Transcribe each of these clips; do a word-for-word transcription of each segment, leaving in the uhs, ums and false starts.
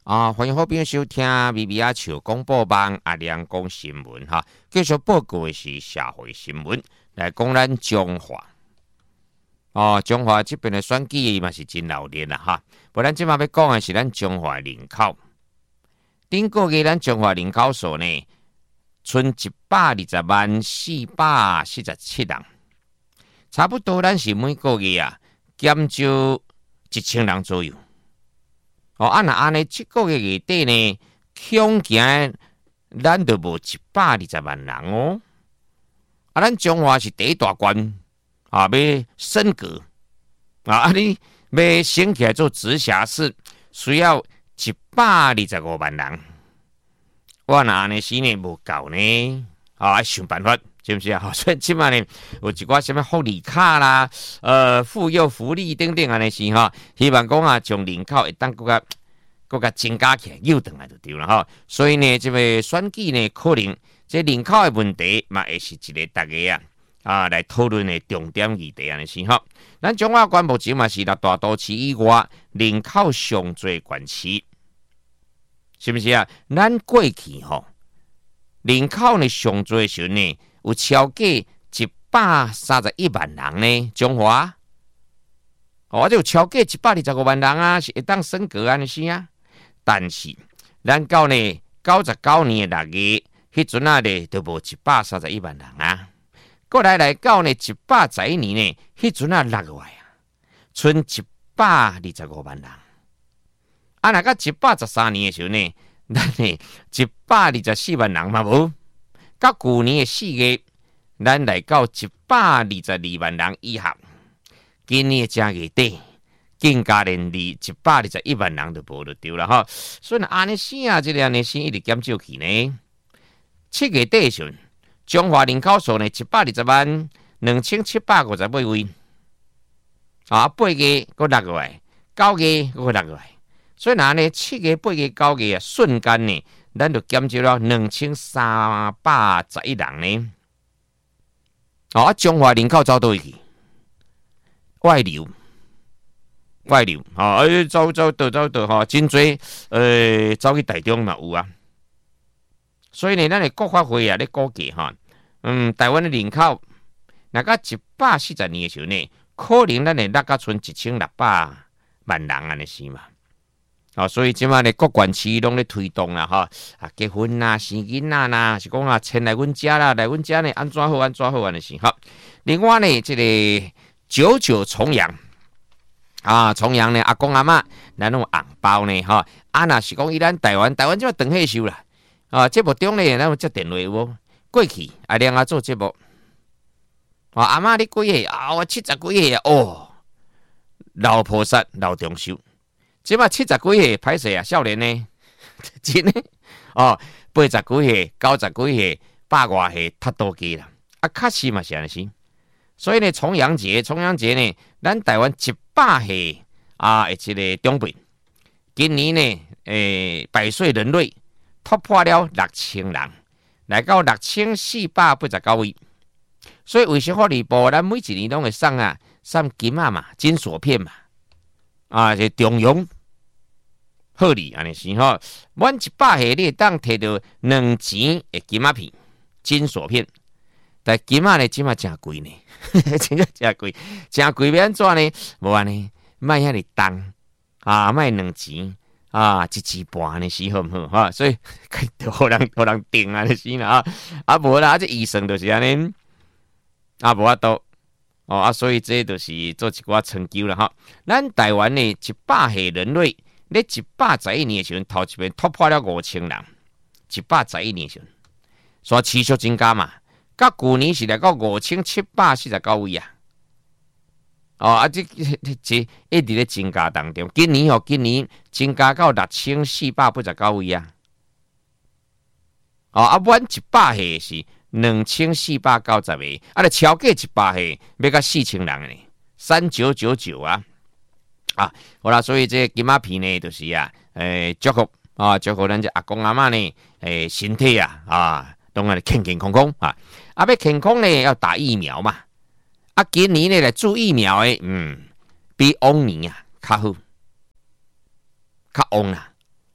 啊，欢迎好朋友收听咪咪啊笑广播网阿亮讲新闻哈。继续报告的是社会新闻，来讲咱中华。哦，中华这边的选举嘛是真闹热啦哈。不然即马要讲的是咱中华人口。顶个月咱中华人口数呢，剩一百二十万四百四十七人，差不多咱是每个月啊减少一千人左右。哦，按那安尼，这个月月底呢，恐惊咱都无一百二十万人哦。啊，咱中华是第一大关啊，要升格啊，啊你要升起来做直辖市，需要一百二十五万人。我那安尼时呢无够呢，啊，想办法，是不是啊？所以即马呢，有一寡什么福利卡啦，呃，妇幼福利等等安尼是哈，希望讲啊，将人口会当更加更加增加起来，诱转来就对了哈。所以呢，这个选举呢，可能这人口的问题嘛，会是一个大家啊啊来讨论的重点议题安尼是哈。咱中华县目前嘛是六大都市以外人口上最县市。是不是啊？咱过去吼、哦，人口呢上最时呢，有超过一百三十一万人呢。中华，哦，就有超过一百二十五万人啊，是会当升格安尼是啊。但是，咱到呢九十九年的六月，迄阵啊咧都无一百三十一万人啊。过来来到呢一百十一年呢，迄阵啊六月啊，剩一百二十五万人。啊，那个一百十三年的时候呢，咱呢一百二十四万人嘛无。到去年的四月，咱来到一百二十二万人以下。今年正月底，更加连离一百二十一万人都无就对了哈。所以安尼生啊，这个安尼生一直减少去呢。七月底的时候，中华人口数呢一百二十万两千七百五十八位。啊，八月个六个月，九月个六个月。所以呢，呢七月、八月、九月啊，瞬间呢，咱就减少了两千三百十一人呢。哦，啊，中华人口走倒去，外流，外流，哦，哎，走走倒走倒吼，真多，呃，走去台中嘛有啊。所以呢，咱的国发会啊，咧估计哈，嗯，台湾的人口，那个一百四十年的时候呢，可能咱会落到剩一千六百万人安尼是嘛。哦，所以即马咧各县市拢咧推动啦，哈啊结婚啦、生囡仔啦，是讲啊迁来阮家啦，来阮家呢安怎好安怎好安尼是哈。另外呢，即、这个九九重阳啊，重阳呢阿公阿嬷咱拢红包呢，哈啊若是讲伊咱台湾，台湾即马长岁寿啦，啊节目中呢咱有接电话无？过去阿亮啊做节目，啊阿嬷你几岁啊？我七十几岁啊，哦，老菩萨老长寿。即马七十几岁，歹势啊，少年呢，真的哦，八十几岁、九十几岁、百外岁，太多机啦。啊，确实嘛是安尼。所以呢，重阳节，重阳节呢，咱台湾一百岁啊，一个中辈，今年呢，诶，百岁人类突破了六千人，来到六千四百八十九位。所以卫生福利部，咱每一年拢会送啊，送金啊嘛，金锁片嘛。啊，是中庸好利安尼是吼，满一百岁你会当摕到两钱的金仔片、金锁片，但金仔呢，金仔真贵呢，真正真贵，真贵要安怎呢？无安尼，卖遐尼重啊，卖两钱啊，一钱半安尼是好毋好哈？所以互人互人定安尼是啦啊，啊无啦，啊这医生就是安尼，啊无法度。哦啊，所以这就是做一寡成就了哈。咱台湾呢，一百岁人类，咧一百十一年的时候，头一遍突破了五千人，一百十一年的时候，所以持续增加嘛。到去年是来到五千七百四十九位啊。哦啊，这这一直咧增加当中。今年哦，今年增加到六千四百八十九位啊。哦啊，满一百岁是。两千四百九十个，啊，就超过一百岁，要到四千人呢，三九九九啊，啊，好啦，所以这金仔片呢，就是啊，诶，祝福啊，祝福咱这阿公阿嬷呢，诶，身体啊，啊，当然健健康康啊，啊，要健康呢，要打疫苗嘛，啊，今年呢来注疫苗诶，嗯，比往年啊较好，较旺啦，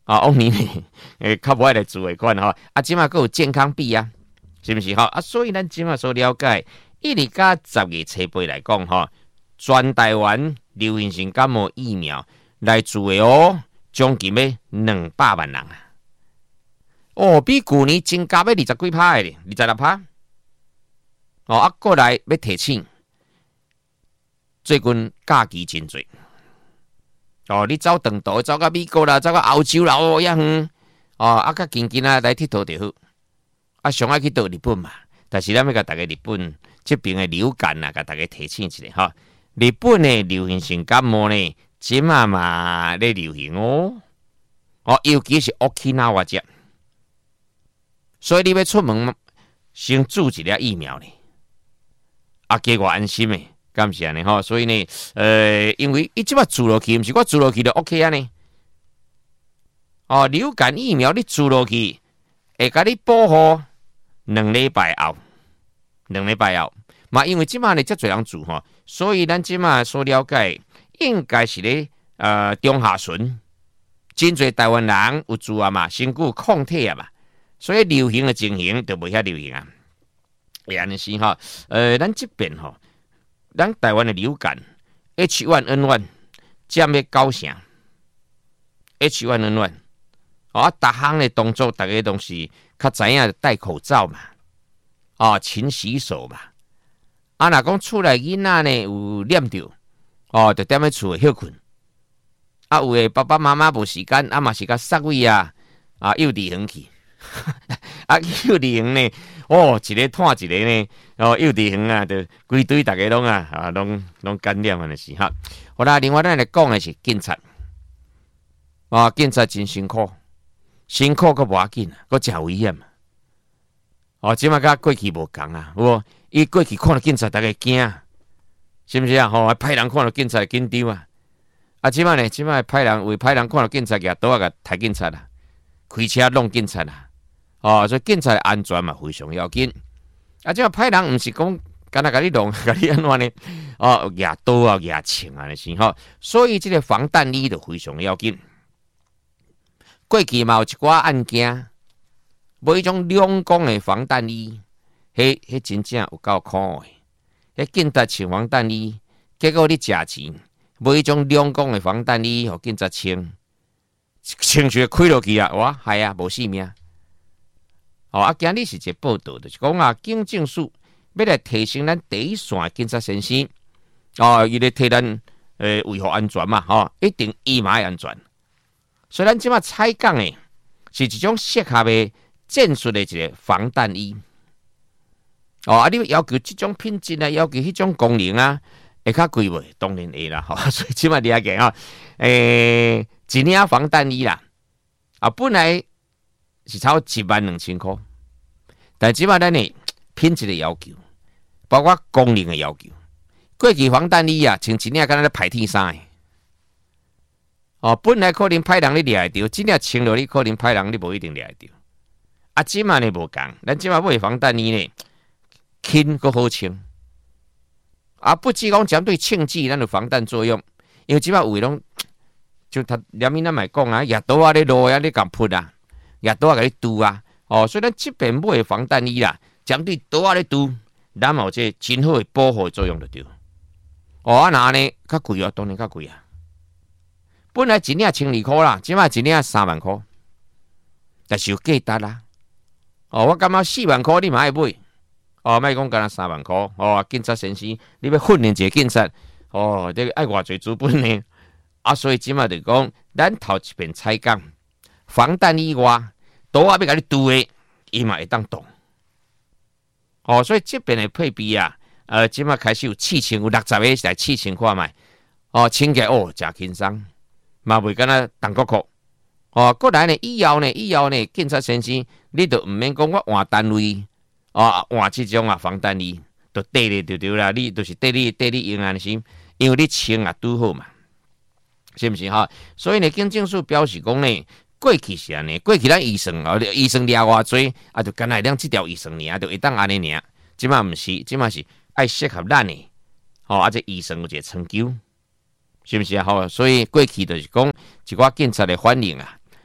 啊，往年诶较无爱来做诶款吼，啊，即马佫有健康币啊，是毋是吼？啊，所以咱即马所了解，一直甲十月初八来讲吼，全台湾流行性感冒疫苗来做诶哦，将近要两百万人啊！哦，比去年增加要二十几趴诶，二十六趴。哦，啊，过来要提醒，最近假期真多。哦，你走长途，走到美国啦，走到欧洲啦，哦，遐远，哦，啊，较近近啊来佚佗就好。啊，上爱去到日本嘛，但是咱要甲大家日本这边的流感啊，甲大家提醒一下哈。日本的流行性感冒呢，即嘛嘛咧流行哦，哦，尤其是 Okinawa 这，所以你要出门先注一粒疫苗呢，啊，加我安心诶。感谢呢吼，所以呢，呃，因为伊即摆注落去，毋是我注落去就 OK 啊呢。哦，流感疫苗你注落去，会甲你保护两礼拜后，两礼拜后嘛，因为即摆呢，遮侪人注吼，所以咱即摆所了解，应该是咧呃中下旬，真侪台湾人有注啊嘛，身躯抗体啊嘛，所以流行的情形就袂遐流行啊。也安尼是吼，呃，咱即边吼。咱台湾的流感 H 一 N 一 占要九成 ，H 一 N 一，哦，逐项的动作，大家都是较知影戴口罩嘛，哦，勤洗手嘛。啊，若讲厝内囡仔呢有染着，哦，就踮咧厝休困。啊，有诶爸爸妈妈无时间，啊嘛是甲塞位啊，啊幼稚园去，啊幼稚园呢。哦，一个拖一个呢，哦，幼稚园啊，就规堆大家拢啊，啊，拢拢感染安尼是哈。好啦，另外咱来讲的是警察，啊，警察真辛苦，辛苦个无要紧，个真危险。哦，即马甲过去无共啊，有无？伊过去看到警察，大家惊，是毋是啊？吼、哦，派人看到警察紧张啊。啊，即马呢，即马派人为派人看到警察，举刀啊，甲抬警察啦，开车弄警察啦。哦，所以警察的安全嘛非常要紧。啊，即个歹人毋是讲干那甲你弄，甲你安怎呢？哦，举刀啊，举枪啊，是吼。所以即个防弹衣就非常要紧。过去嘛有一寡案件，买迄种两公的防弹衣，迄迄真正有够苦的。迄警察穿防弹衣，结果你食钱，买迄种两公的防弹衣，互警察穿，穿就开落去啊！哇，害啊，无性命。哦，啊，今日是一个报道，就是讲啊，警政署要来提升咱第一线警察先生，哦，伊咧替咱诶维护安全嘛，吼、哦，一定伊嘛安全。所以咱即马采讲诶，是一种适合诶战术诶一个防弹衣。哦，啊，你要求即种品质啊，要求迄种功能啊，会较贵袂？当然会啦，吼、哦。所以即马了解吼，诶，一领防弹衣啦，啊，本来是超一万两千块。但即摆咱呢品质的要求，包括功能的要求，过去防弹衣啊，穿一领敢若咧排天衫的。哦，本来可能歹人你掠会着，真正穿落你可能歹人你无一定掠会着。啊，即摆呢无共，咱即摆买防弹衣呢，轻佫好穿。啊，不只讲针对庆忌，咱有防弹作用，因为即摆有诶拢，就他连面咱咪讲啊，夜刀啊咧落啊咧共扑啊，夜刀啊甲你拄啊。哦，所以咱即边买防弹衣啦，针对刀啊咧拄，咱有这真好的保护作用就对。哦，啊那呢较贵哦，当然较贵啊。本来一领千二块啦，即摆一领三万块，但是有价值啦。哦，我感觉四万块你嘛爱买。哦，莫讲干那三万块。哦，警察先生，你要训练一个警察，哦，这个爱偌济资本呢？啊，所以即摆就讲，咱头一遍采讲防弹以外。刀啊，要甲你拄的，伊嘛会当动。哦，所以这边的配备啊，呃，即马开始有试穿，有六十个来试穿看卖。哦，穿起来哦，真轻松，嘛袂敢若重国裤。哦，过来呢，以后呢，以后呢，警察先生，你就毋免讲我换单位，哦，换即种啊防弹衣，就缀咧就对啦。你就是缀你缀你用安尼，因为你穿啊拄好嘛，是毋是哈？所以呢，警政署表示讲呢。过去是安尼，过去咱医生哦，医生掠偌济，啊，就干那两即条医生尔，就会当安尼尔。即马毋是，即马是爱适合咱的，吼、哦，啊，这医生有一个成就，是毋是啊？吼、哦，所以过去就是讲一寡警察的反应啊，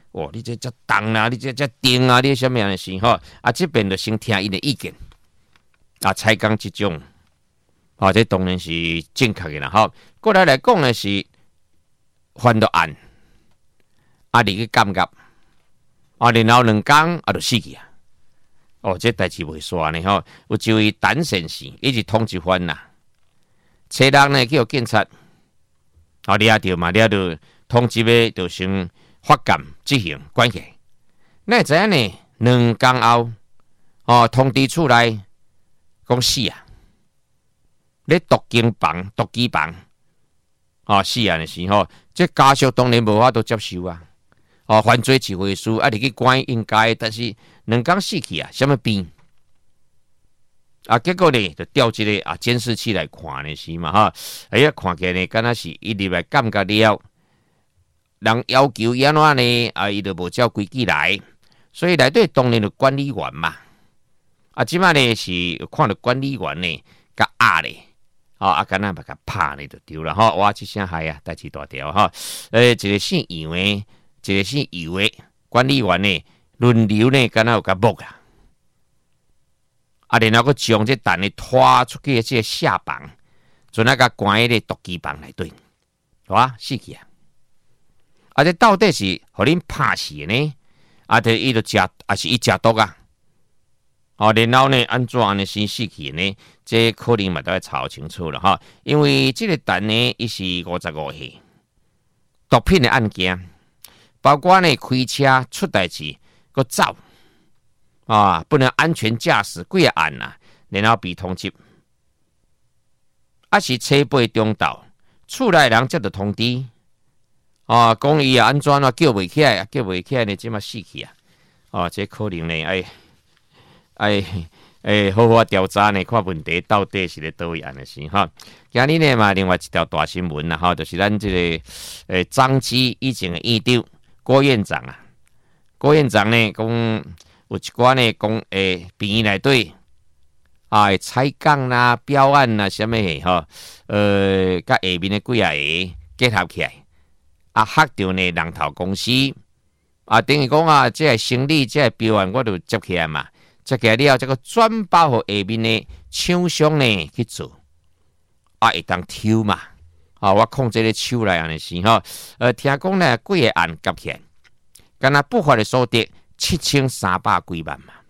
哦，你这这重啦，你这这重啊，你什么样的事吼？啊，这边就先听伊的意见，啊，才讲这种，啊，这当然是正确的啦。吼，过来来讲的是犯到案，啊，你去感觉，啊，然后两工啊就死去啊。哦，这代志袂煞呢吼，有一位陈先生，伊是通缉犯啦，车人呢叫警察，啊，抓着嘛，抓着通缉的就先发监执行关起。那会知影呢？两工后，哦，通知出来讲死啊！咧毒经房、毒机房，哦，死啊的时候，这家属当然无法度接受啊。哦，犯罪一回事，啊，你去关应该，但是两工死去啊，什么病？啊，结果呢，就调一个啊监视器来看的是嘛哈，哎呀，看起来呢，敢若是伊入来感觉了，人要求安怎呢？啊，伊就无照规矩来，所以内底当然就管理员嘛。啊，即摆呢是看到管理员呢，甲压咧，啊，啊，敢若把甲拍咧就对了哈。哇，这声害啊，代志大条哈。诶，一个姓杨的。一个是有的管理员呢，轮流呢，敢若有甲摸啊，啊，然后佮将这蛋呢拖出去这个下房，就那个关喺个毒鸡房内底，好啊，死去啊！啊，这到底是互恁拍死呢？啊，就伊就食，啊是伊食毒啊？哦，然后呢，安怎呢先死去呢？这可能嘛都要查清楚了哈，因为这个蛋呢，伊是五十五岁毒品的案件。包括呢开车出代志，佮走啊，不能安全驾驶，几个案呐，然后被通缉，啊是车背中道，厝内人接到通知，啊，讲伊啊安怎啊叫袂起来，叫袂起来呢，即马死去啊，哦，这可能呢，哎哎哎，好好调查呢，看问题到底是咧倒位安的事哈。今日呢嘛，另外一条大新闻啦，哈，就是咱这个诶张基以前的议长。郭院长啊，郭院长呢讲有一寡呢讲诶，病院内底啊，采杠啦、标案啦，什么诶吼，呃，甲下面的几啊个结合起来，啊，吓到呢人头公司，啊，等于讲啊，这个生理这个标案我就接起来嘛，接起来了，这个转包互下面的厂商呢去做，啊，会当抽嘛。啊，我控制咧手来安尼是吼，呃，听讲呢，几个案夹起来，敢若不法的所得七千三百几万嘛。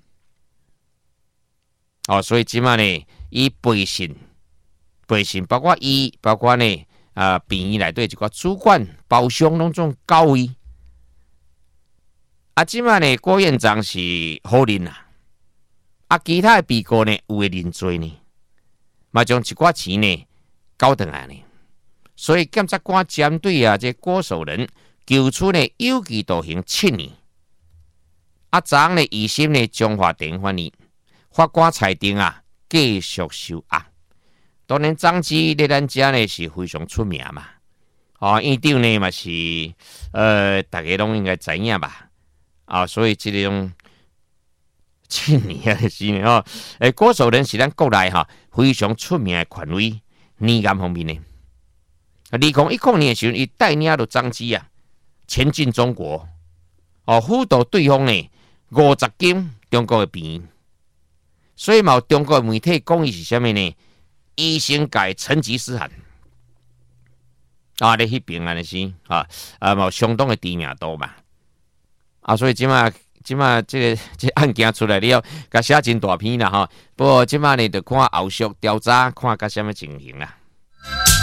哦，所以即马呢，伊背信，背信包括伊，包括呢，啊、呃，病院内底一个主管、包厢拢总交伊。啊，即马呢，郭院长是好认啦，啊，其他的被告呢，有诶认罪呢，嘛将一寡钱呢交转来呢。所以检察官针对啊，这郭守仁求处呢有期徒刑七年。啊，昨呢二审呢中华电法院法官裁定啊，继续收押。当然，张基在咱遮呢是非常出名嘛。哦，院长呢嘛是呃，大家拢应该知影吧？啊，所以这种七年的是呢哦，诶，郭守仁是咱国内哈非常出名的权威，年鉴方面呢。二零一九年的时候，伊带领着张基啊前进中国，哦，辅导对方呢五十间中国的病院，所以嘛有中国的媒体讲伊是啥物呢？医生界成吉思汗啊，咧迄边安尼是啊，啊嘛有相当的知名度嘛，啊，所以即马即马这个这案件出来了，甲写真大篇啦哈。不过即马呢，就看后续调查，看甲什么情形啦。